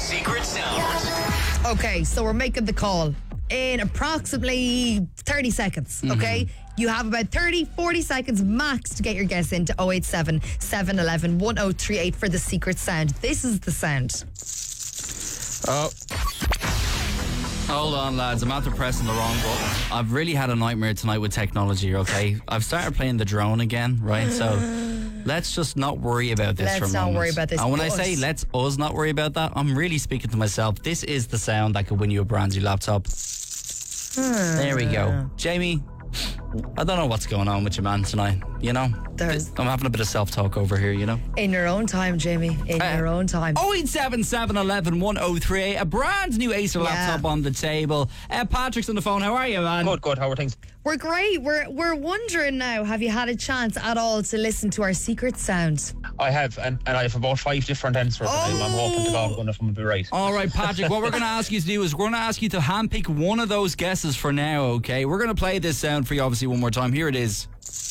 secret sound. Okay, so we're making the call in approximately 30 seconds, okay? You have about 40 seconds max to get your guess into 087 711 1038 for the secret sound. This is the sound. Oh. Hold on, lads. I'm after pressing the wrong button. I've really had a nightmare tonight with technology, okay? I've started playing the drone again, right? So let's just not worry about this for a moment. Let's not worry about this. And when I say let's us not worry about that, I'm really speaking to myself. This is the sound that could win you a brand new laptop. There we go. Jamie, I don't know what's going on with you, man, tonight. You know? I'm having a bit of self-talk over here, you know? In your own time, Jamie. In your own time. 087 711 1038. A brand new Acer laptop on the table. Patrick's on the phone. How are you, man? Good. How are things? We're great. We're wondering now, have you had a chance at all to listen to our secret sound? I have, and I have about 5 different answers. I'm hoping to God one of them will be right. All right, Patrick, what we're going to ask you to do is we're going to ask you to handpick one of those guesses for now, okay? We're going to play this sound for you, obviously, one more time. Here it is.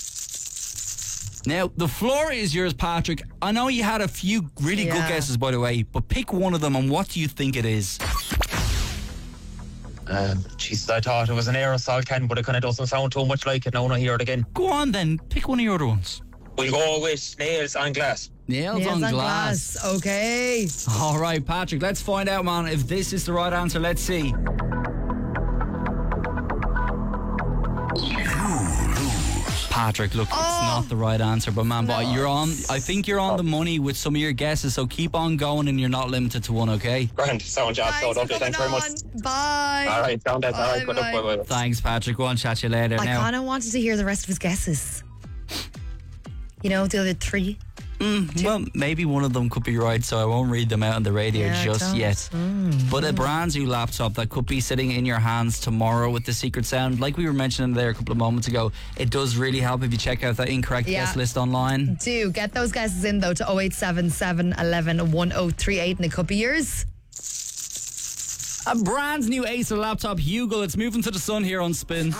Now, the floor is yours, Patrick. I know you had a few really good guesses, by the way, but pick one of them, and what do you think it is? Jesus, I thought it was an aerosol can, but it kind of doesn't sound too much like it now when I hear it again. Go on, then. Pick one of your other ones. We'll go with nails on glass. Nails on glass. Okay. All right, Patrick, let's find out, man, if this is the right answer. Let's see. Patrick, look, it's not the right answer, but man, but I think you're on the money with some of your guesses, so keep on going and you're not limited to one, okay? Grand, sound job, so lovely, thanks very much. Bye. All right, sound that, all right, good luck, bye. Thanks, Patrick, go on, chat you later. I kind of wanted to hear the rest of his guesses. You know, the other 3. Well, maybe one of them could be right, so I won't read them out on the radio just yet. But a brand new laptop that could be sitting in your hands tomorrow with the secret sound, like we were mentioning there a couple of moments ago, it does really help if you check out that incorrect guess list online. Do get those guesses in though to 087 711 1038 and it could be yours. A brand new Acer laptop, Hugo. It's moving to the sun here on Spin.